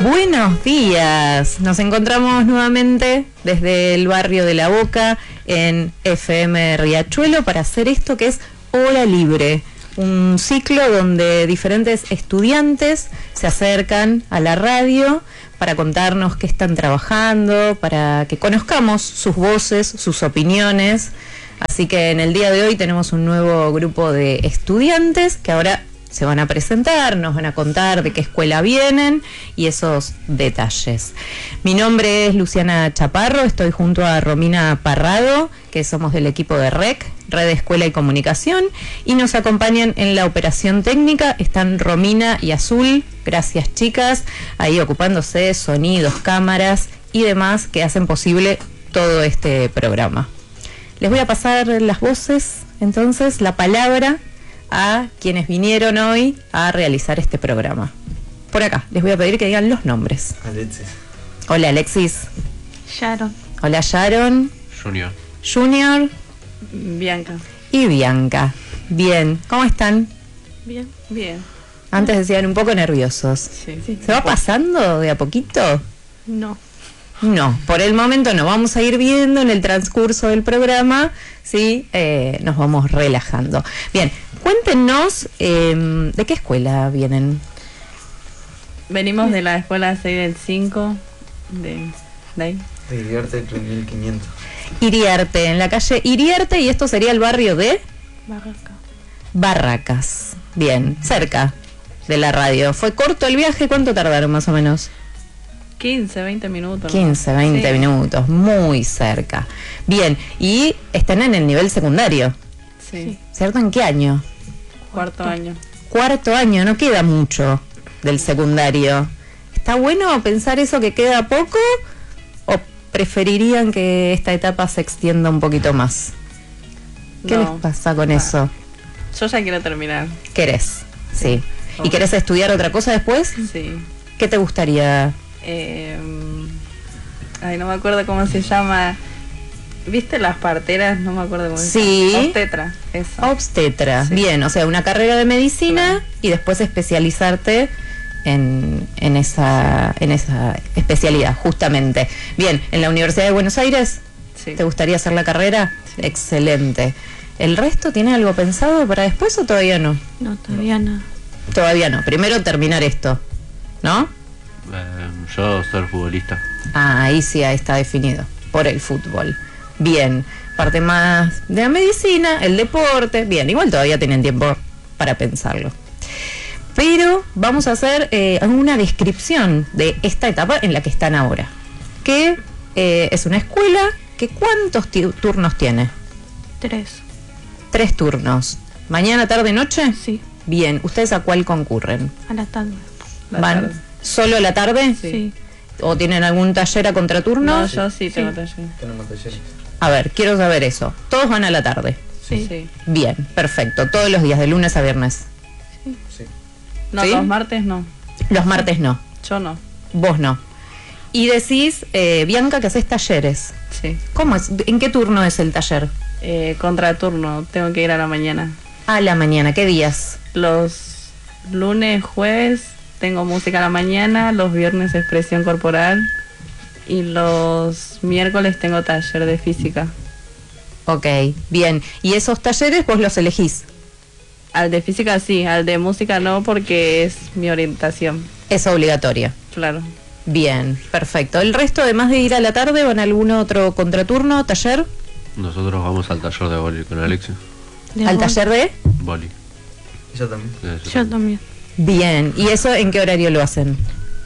Buenos días, nos encontramos nuevamente desde el barrio de La Boca en FM Riachuelo para hacer esto que es Hora Libre, un ciclo donde diferentes estudiantes se acercan a la radio para contarnos qué están trabajando, para que conozcamos sus voces, sus opiniones. Así que en el día de hoy tenemos un nuevo grupo de estudiantes que ahora se van a presentar, nos van a contar de qué escuela vienen y esos detalles. Mi nombre es Luciana Chaparro, estoy junto a Romina Parrado, que somos del equipo de REC, Red de Escuela y Comunicación, y nos acompañan en la operación técnica, están Romina y Azul, gracias chicas, ahí ocupándose de sonidos, cámaras y demás que hacen posible todo este programa. Les voy a pasar las voces, entonces, la palabra a quienes vinieron hoy a realizar este programa. Por acá, les voy a pedir que digan los nombres. Alexis. Hola Alexis. Sharon. Hola Sharon. Junior. Junior. Bianca. Y Bianca. Bien, ¿cómo están? Bien. Bien. Antes decían un poco nerviosos. Sí. ¿Se va pasando de a poquito? No. No, por el momento no. Vamos a ir viendo en el transcurso del programa, ¿sí? Nos vamos relajando. Bien, cuéntenos de qué escuela vienen. Venimos de la escuela 6 del 5 de ahí. De Iriarte 3500. Iriarte, en la calle Iriarte, y esto sería el barrio de Barraca. Barracas. Bien, cerca de la radio. ¿Fue corto el viaje? ¿Cuánto tardaron más o menos? 15, 20 minutos. 15, 20 minutos, muy cerca. Bien, y están en el nivel secundario, Sí. ¿cierto? ¿En qué año? Cuarto año. Cuarto año, no queda mucho del secundario. ¿Está bueno pensar eso que queda poco o preferirían que esta etapa se extienda un poquito más? ¿Qué les pasa con eso? Yo ya quiero terminar. ¿Querés? Sí. ¿Y querés estudiar otra cosa después? Sí. ¿Qué te gustaría? Ay, no me acuerdo cómo se llama. ¿Viste las parteras? No me acuerdo cómo se Sí. llama. Obstetra, eso. Obstetra. Sí. Bien, o sea, una carrera de medicina, Claro. y después especializarte en esa especialidad, justamente. Bien, ¿en la Universidad de Buenos Aires Sí. te gustaría hacer la carrera? Sí. Excelente. ¿El resto tiene algo pensado para después o todavía no? No, todavía no. Todavía no. Primero terminar esto, ¿no? Yo ser futbolista. Ah, ahí sí, ahí está definido, por el fútbol. Bien, parte más de la medicina, el deporte, bien, igual todavía tienen tiempo para pensarlo. Pero vamos a hacer una descripción de esta etapa en la que están ahora, que es una escuela que ¿cuántos turnos tiene? 3. 3 turnos. ¿Mañana, tarde, noche? Sí. Bien, ¿ustedes a cuál concurren? A la tarde. ¿Van solo a la tarde? Sí. ¿O tienen algún taller a contraturno? No, yo sí tengo taller. Tenemos talleres. A ver, quiero saber eso. Todos van a la tarde. Sí. Bien, perfecto. Todos los días, de lunes a viernes. Sí. No, ¿Sí? los martes no. Los martes no. Yo no. Vos no. Y decís, Bianca, que haces talleres. Sí. ¿Cómo es? ¿En qué turno es el taller? Contraturno, tengo que ir a la mañana. A la mañana. ¿Qué días? Los lunes, jueves tengo música a la mañana, los viernes expresión corporal y los miércoles tengo taller de física. Ok, bien. ¿Y esos talleres vos los elegís? Al de física sí, al de música no porque es mi orientación. Es obligatoria. Claro. Bien, perfecto. ¿El resto, además de ir a la tarde, van a algún otro contraturno, taller? Nosotros vamos al taller de boli con Alexis. ¿Al taller de? Boli. Y yo también. Yo también. Bien. ¿Y eso en qué horario lo hacen?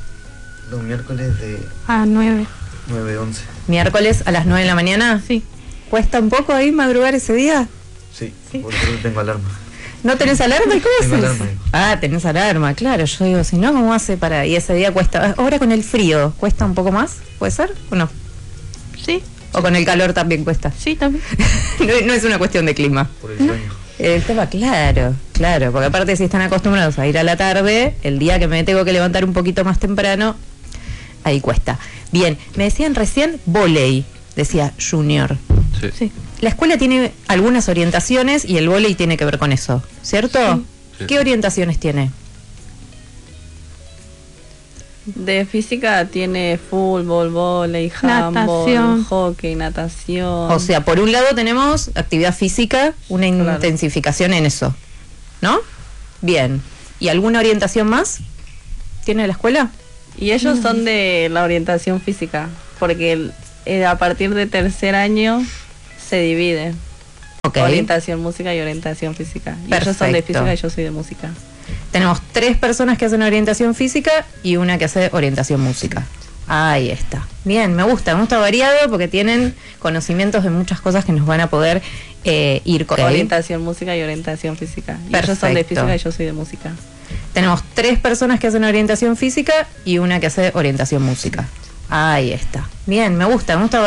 Los miércoles de A 9. 9 a 11. ¿Miércoles a las 9 de la mañana? Sí. ¿Cuesta un poco ahí madrugar ese día? Sí, porque yo tengo alarma. ¿No tenés alarma? ¿Y cómo Tengo haces? alarma. Ah, tenés alarma, claro. Yo digo, si no, ¿cómo hace para...? Y ese día cuesta... Ahora con el frío, ¿cuesta un poco más? ¿Puede ser o no? Sí. ¿O con el calor también cuesta? Sí, también. No es una cuestión de clima. Por el sueño. El tema, claro, porque aparte si están acostumbrados a ir a la tarde, el día que me tengo que levantar un poquito más temprano, ahí cuesta. Bien, me decían recién vóley, decía Junior. Sí. Sí. La escuela tiene algunas orientaciones y el vóley tiene que ver con eso, ¿cierto? Sí. ¿Qué orientaciones tiene? De física tiene fútbol, vóley, handball, Natación. hockey, natación. O sea, por un lado tenemos actividad física, una Claro. intensificación en eso, ¿no? Bien. ¿Y alguna orientación más tiene la escuela? Y ellos son de la orientación física, porque a partir de tercer año se divide. Ok. Orientación música y orientación física. Y ellos son de Perfecto. física y yo soy de música. Tenemos 3 personas que hacen orientación física y una que hace orientación música. Ahí está. Bien, me gusta variado porque tienen conocimientos de muchas cosas que nos van a poder ir con. Orientación música y orientación física. Y ellos son de Perfecto. física y yo soy de música. Tenemos 3 personas que hacen orientación física y una que hace orientación música. Ahí está. Bien, me gusta variado.